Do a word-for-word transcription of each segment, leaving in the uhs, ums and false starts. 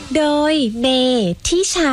โดยเมทิชา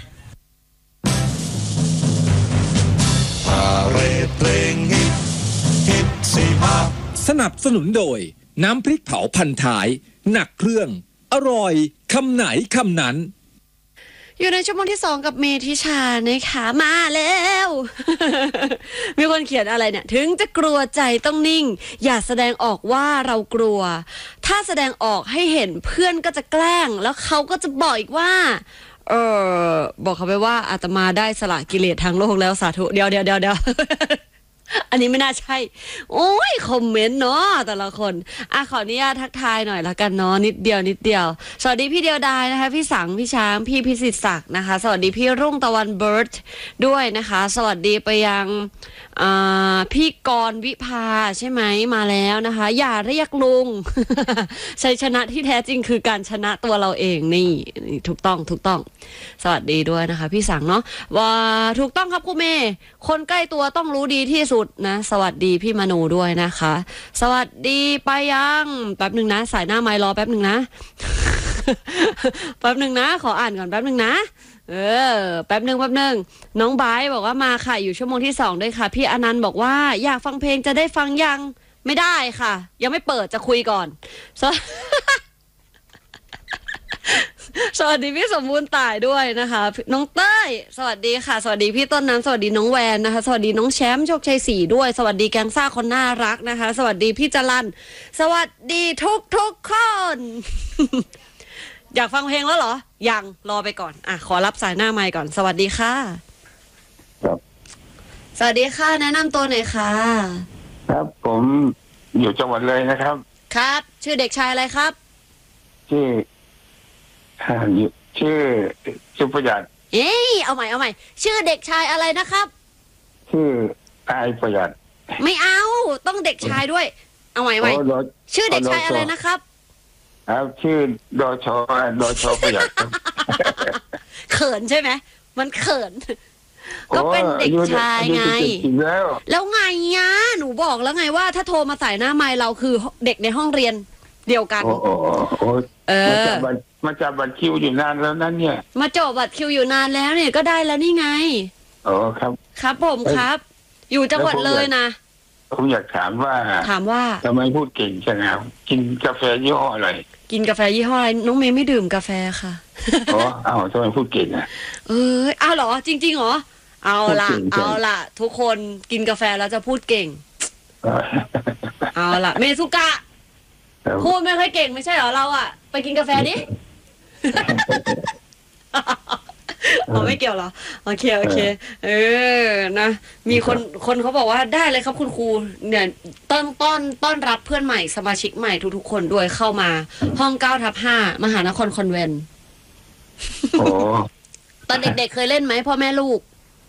พาเรดเพลงฮิตฮิตสิมาสนับสนุนโดยน้ำพริกเผาพันท้ายหนักเครื่องอร่อยคำไหนคำนั้นอยู่ในชั่วโมงที่สองกับเมทิชานะคะมาแล้ว มีคนเขียนอะไรเนี่ยถึงจะกลัวใจต้องนิ่งอย่าแสดงออกว่าเรากลัวถ้าแสดงออกให้เห็นเพื่อนก็จะแกล้งแล้วเขาก็จะบอกอีกว่าเออบอกเขาไปว่าอาตมาได้สละกิเลสทางโลกแล้วสาธุเดี๋ยวเดี๋ยวเดี๋ยวเดี๋ยว อันนี้ไม่น่าใช่โอ้ยคอมเมนต์เนาะแต่ละคนอ่ะขออนุญาตทักทายหน่อยละกันเนาะนิดเดียวนิดเดียวสวัสดีพี่เดียวดายนะคะพี่สังพี่ช้างพี่พิสิทธิ์ศักดิ์นะคะสวัสดีพี่รุ่งตะวันเบิร์ดด้วยนะคะสวัสดีไปยังพี่กรณ์วิภาใช่ไหมมาแล้วนะคะอย่าเรียกลุง ชัยชนะที่แท้จริงคือการชนะตัวเราเองนี่ถูกต้องถูกต้องสวัสดีด้วยนะคะพี่สังเนาะว่าถูกต้องครับคุณเมย์คนใกล้ตัวต้องรู้ดีที่สุดนะสวัสดีพี่มนูด้วยนะคะสวัสดีไปยังแป๊บหนึ่งนะสายหน้าไมค์รอแป๊บหนึ่งนะ แป๊บหนึ่งนะขออ่านก่อนแป๊บหนึ่งนะเออแป๊บหนึ่งแป๊บหนึ่งน้องไบร์ทบอกว่ามาค่ะอยู่ชั่วโมงที่สองด้วยค่ะพี่อนันต์บอกว่าอยากฟังเพลงจะได้ฟังยังไม่ได้ค่ะยังไม่เปิดจะคุยก่อน สวัสดีพี่สมบูรณ์ต่ายด้วยนะคะน้องเต้ยสวัสดีค่ะสวัสดีพี่ต้นน้ำสวัสดีน้องแวนนะคะสวัสดีน้องแชมป์โชคชัยสี่ด้วยสวัสดีแกงซ่าคนน่ารักนะคะสวัสดีพี่จรัญสวัสดีทุกทุกคน อยากฟังเพลงแล้วเหรอยังรอไปก่อนอ่ะขอรับสายหน้าไมค์ก่อนสวัสดีค่ะครับสวัสดีค่ะแนะนำตัวหน่อยค่ะครับผมอยู่จังหวัดเลยนะครับครับชื่อเด็กชายอะไรครับชื่อชื่อชื่อประหยัดเอ้ยเอาใหม่เอาใหม่ชื่อเด็กชายอะไรนะครับชื่ออายประหยัดไม่เอาต้องเด็กชายด้วยเอาใหม่ใหม่ชื่อเด็กชายอะไรนะครับครับชื่อดชดชประหยัดเขินใช่ไหมมันเขินก็เป็นเด็กชายไงแล้วแล้วไงอ่ะหนูบอกแล้วไงว่าถ้าโทรมาใส่หน้าไมค์เราคือเด็กในห้องเรียนเดียวกันโอ้โหเออมาจับบัตรคิวอยู่นานแล้วนั่นเนี่ยมาจบบัตรคิวอยู่นานแล้วเนี่ยก็ได้แล้วนี่ไงอ๋อครับครับผมครับอยู่จังหวัดเลยนะผมอยากถามว่าถามว่าทำไมพูดเก่งจังครับกินกาแฟยี่ห้ออะไรกินกาแฟยี่ห้ออะไรน้องเมย์ไม่ดื่มกาแฟค่ะอ๋ออ้าวทำไมพูดเก่งอ่ะเอออ้าวเหรอจริงๆเหรอเอาล่ะเอาล่ะทุกคนกินกาแฟแล้วจะพูดเก่งเอาล่ะเมซุกะพูดไม่ค่อยเก่งไม่ใช่เหรอเราอ่ะไปกินกาแฟดิอ๋อไม่เกี่ยวเหรอโอเคโอเคเออนะมีคนคนเขาบอกว่าได้เลยครับคุณครูเนี่ยต้อนต้อนต้อนรับเพื่อนใหม่สมาชิกใหม่ทุกๆคนด้วยเข้ามาห้องเก้าทับห้ามหานครคอนแวนต์โอ้ตอนเด็กๆเคยเล่นไหมพ่อแม่ลูก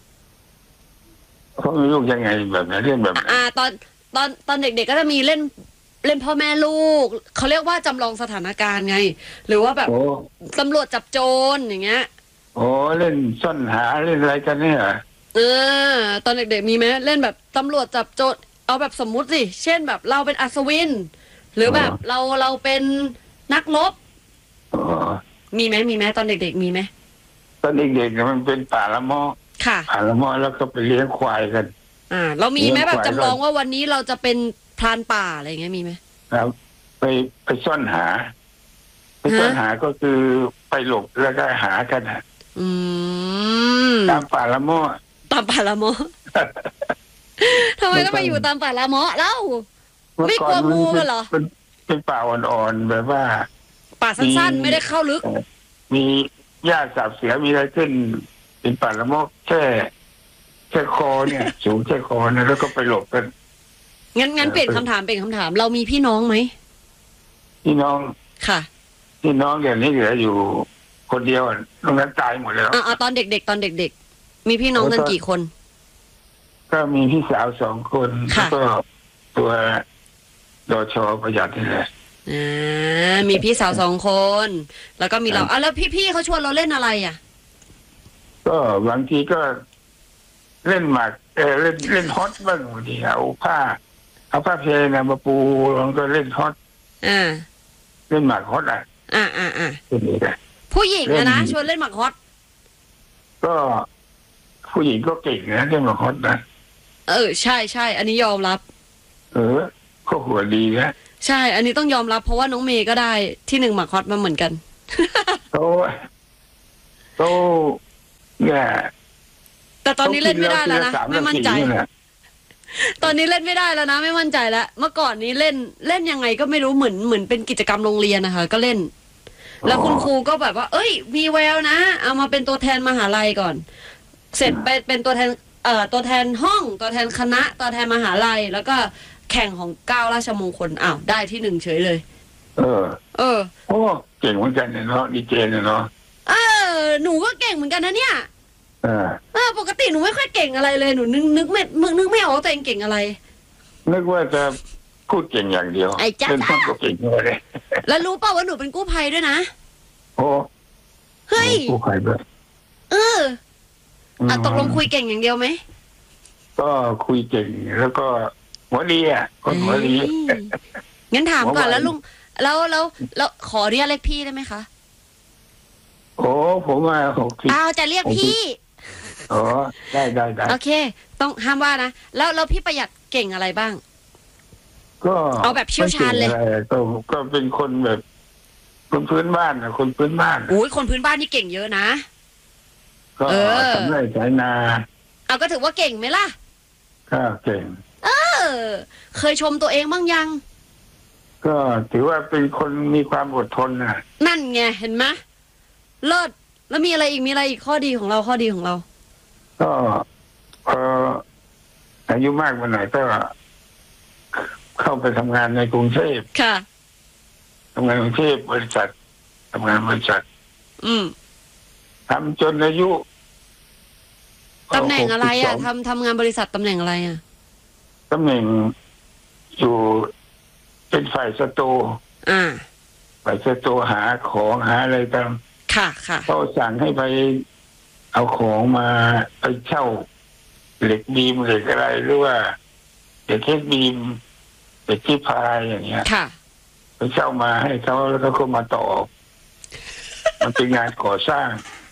พ่อแม่ลูกยังไงแบบนั้นเล่นแบบอ่าตอนตอนตอนเด็กๆก็จะมีเล่นเล่นพ่อแม่ลูกเขาเรียกว่าจำลองสถานการณ์ไงหรือว่าแบบตำรวจจับโจรอย่างเงี้ยโอ้เล่นซ่อนหาเล่นอะไรกันเนี่ยเออตอนเด็กๆมีไหมเล่นแบบตำรวจจับโจรเอาแบบสมมุติสิเช่นแบบเราเป็นอัศวินหรือแบบเราเราเป็นนักรบมีไหมมีไหมตอนเด็กๆมีไหมตอนเด็กๆมันเป็นป่าละม้อค่ะป่าละม้อแล้วก็ไปเลี้ยงควายกันอ่าเรามีไหมแบบจำลองว่าวันนี้เราจะเป็นพรานป่าอะไรอย่างเงี้ยมีไหมครับไปไปซ่อนหาไปซ่อนหาก็คือไปหลบแล้วก็หากันฮะอืมตามป่าละม้อตามป่าละม้อทำไมต้องไปอยู่ตามป่าละม้อเล่าไม่กลัวงูกันเหรอเป็นป่าอ่อนๆแบบว่าป่าสั้นๆไม่ได้เข้าลึกมีหญ้าสาบเสือมีอะไรขึ้นเป็นป่าละม้อแค่แค่คอเนี่ย สูงแค่คอนะแล้วก็ไปหลบกันงั้นงั้นเปลี่ยนคำถามเป็นคำถามเรามีพี่น้องไหมพี่น้องค่ะพี่น้องเดี๋ยวนี้เหลืออยู่คนเดียวตรงนั้นตายหมดแล้วอ่าตอนเด็กๆตอนเด็กๆมีพี่น้องกันกี่คนก็มีพี่สาวสองคนแล้วก็ตัวดชประหยัดนี่แหละอ่ามีพี่สาวสองคนแล้วก็มีเราอ่ะแล้วพี่ๆเขาชวนเราเล่นอะไรอ่ะก็บางทีก็เล่นหมากเออเล่นเล่นฮอตบ้างบางทีเอาผ้าเอาผ้าเพลนะมาปูแล้วก็เล่นฮอตอ่าเล่นหมากฮอตอ่ะอ่าอ่าอ่าเป็นนี่แหละผู้หญิงนะนะเล่นชวนเล่นหมากฮอตก็ผู้หญิงก็เก่งนะเล่นมาฮอตนะเออใช่ใช่อันนี้ยอมรับเออก็หัวดีนะใช่ อันนี้ต้องยอมรับเพราะว่าน้องเมย์ก็ได้ที่หนึ่งหมากฮอตมาเหมือนกันโตโตเนี่ยแต่ตอนนี้เล่นไม่ได้แล้วนะเขากิไม่มั่นใจาทีละตอนนี้เล่นไม่ได้แล้วนะไม่มั่นใจแล้วเมื่อก่อนนี้เล่นเล่นยังไงก็ไม่รู้เหมือนเหมือนเป็นกิจกรรมโรงเรียนนะคะก็เล่น แล้วคุณครูก็แบบว่า เอ้ย มีแววนะ เอามาเป็นตัวแทนมหาลัยก่อน เสร็จไปเป็นตัวแทนเอ่อตัวแทนห้อง ตัวแทนคณะ ตัวแทนมหาลัย แล้วก็แข่งของเก้าราชมงคลอ้าวได้ที่หนึ่งเฉยเลยเออเออโอ้เก่งเหมือนกันเนี่ยเนาะดีเจเนี่ยเนาะเออหนูก็เก่งเหมือนกันนะเนี่ยเออเออปกติหนูไม่ค่อยเก่งอะไรเลยหนูนึกนึกไม่มึงนึกไม่ออกว่าตัวเองเก่งอะไรนึกว่าจะพูดเก่งอย่างเดียวไอ้จ๊ะเล่นต้องก็เก่งด้วยเลยแล้วรู้เปล่าว่าหนูเป็นกู้ภัยด้วยนะโอ้เฮ้ยผู้ใครด้วยเอออ่ะตกลงคุยเก่งอย่างเดียวไหมก็คุยเก่งแล้วก็หัวดีอ่ะคนหัวดีเอ้ยงั้นถามก่อนหัวไวแล้วลุงแล้วแล้วแล้วขอเรียกเรียกพี่ได้ไหมคะโอ้ผมมาหกสิบอ้าวจะเรียกพี่อ๋อได้ได้ได้โอเค ต้องห้ามว่านะแล้วแล้วพี่ประหยัดเก่งอะไรบ้างก็เอาแบบเชี่ยวชาญเลยไม่ก่งอะไรก็ก็เป็นคนแบบคนพื้นบ้านนะคนพื้นบ้านน่ะอุ้ยคนพื้นบ้านนี่เก่งเยอะนะก็เออทำไร่ไถนาเอาก็ถือว่าเก่งไหมล่ะก็เก่งเออ เคยชมตัวเองบ้างยังก็ถือว่าเป็นคนมีความอดทนนะนั่นไงเห็นไหมเลิศแล้วมีอะไรอีกมีอะไรอีกข้อดีของเราข้อดีของเราก็พออายุมากมาหน่อยก็เข้าไปทำงานในกรุงเทพค่ะทำงานกรุงเทพบริษัททำงานบริษัทอืมทำจนอายุตำแหน่งอะไรอ่ะหกสิบสงทำทำงานบริษัทตำแหน่งอะไรอ่ะตำแหน่งอยู่เป็นฝ่ายสตูอ่าฝ่ายสตูหาของหาอะไรตามค่ะค่ะเขาสั่งให้ไปเอาของมาไปเช่าเหล็กบีมเหล็กอะไรหรือว่าเหล็กเทคบีมเหล็กที่พายอย่างเงี้ยค่ะไปเช่ามาให้เขาแล้วเขาก็มาต่อ มันเป็นงานก่อสร้าง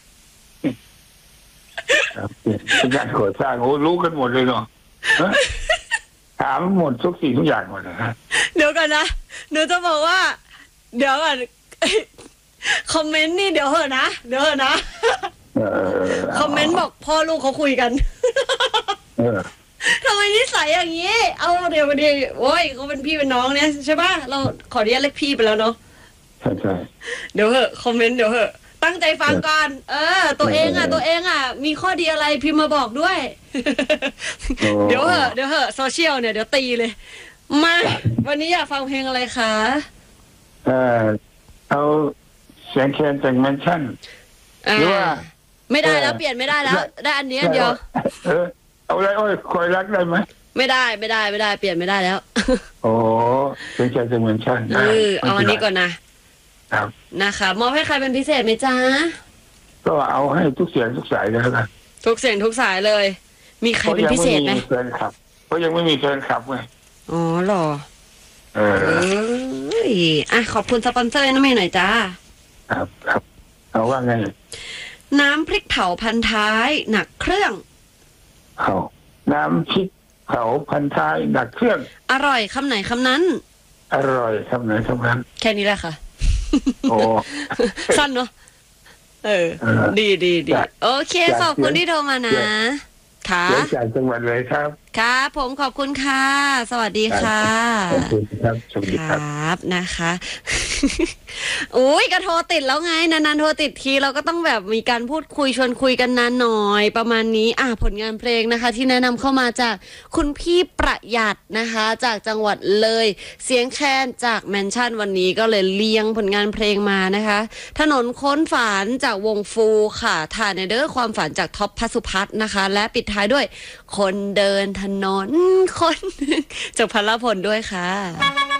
ครับเป็นงานก่อสร้างโอ้รู้กันหมดเลยเนาะฮะถามหมดทุกสิ่งทุกอย่างหมดนะฮะเดี๋ยวกันนะหนูจะบอกว่า เดี๋ยวก่อน คอมเมนต์นี่เดี๋ยวเหอะนะเดี๋ยวเหอะนะเออคอมเมนต์บอกพ่อลูกเขาคุยกันเออทำไมนิสัยอย่างนี้ เอาเดี๋ยวดีโอ้ยเขาเป็นพี่เป็นน้องเนี่ยใช่ป่ะเราขออนุญาตเรียกพี่ไปแล้วเนาะใช่ใช่เดี๋ยวเหอะคอมเมนต์เดี๋ยวเหอะตั้งใจฟังก่อนเออ ตัวเองอ่ะเออตัวเองอ่ะ มีข้อดีอะไรพิมพ์มาบอกด้วยโอ้เดี๋ยวเหอะเดี๋ยวเหอะโซเชียลเนี่ยเดี๋ยวตีเลย มาวันนี้อยากฟังเพลงอะไรคะเออเอาเสียงแคนจากแมนชั่นอ่าหรือว่าไม่ได้แล้วเออเปลี่ยนไม่ได้แล้ว ได้อันนี้อันเดียวเออเอาอะไรอ้อยคอยรักได้ไหมไม่ได้ไม่ได้ไม่ได้เปลี่ยนไม่ได้แล้วโอ้เสียงแคนจากแมนชั่นเออเอาอันนี้ก่อนนะครับ นะคะมอบให้ใครเป็นพิเศษไหมจ๊ะก็เอาให้ทุกเสียงทุกสายเลยแล้วกันทุกเสียงทุกสายเลย มีใครเป็นพิเศษไหมเพราะยังไม่มีแฟนคลับเพราะยังไม่มีแฟนคลับไงอ๋อเหรอเออเอ้ยอ่ะขอบคุณสปอนเซอร์น้ำเมย์หน่อยจ้าครับครับเอาว่าไงน้ำพริกเผาพันท้ายหนักเครื่องเอาน้ำพริกเผาพันท้ายหนักเครื่องอร่อยคำไหนคำนั้นอร่อยคำไหนคำนั้นแค่นี้แหละค่ะโอ้สั้นเนาะเออเออดีดีดีจากโอเคจากขอบคุณที่โทรมานะ ค่ะเสียงจากจังหวัดเลยครับครับผมขอบคุณค่ะ สวัสดีค่ะขอบคุณครับสวัสดีคครรับับนะคะ อุ้ยก็โทรติดแล้วไงนานๆโทรติดทีเราก็ต้องแบบมีการพูดคุยชวนคุยกันนานหน่อยประมาณนี้อ่ะผลงานเพลงนะคะ ที่แนะนำเข้ามาจากคุณพี่ประหยัดนะคะ จากจังหวัดเลยเสียงแคนจากแมนชั่นวันนี้ก็เลยเลียงผลงานเพลงมานะคะ ถนนค้นฝันจากวงฟูค่ะทานเดอร์ความฝันจากท็อปพัสุพัฒน์นะคะ และปิดท้ายด้วยคนเดินถนนคน จากพลพลด้วยค่ะ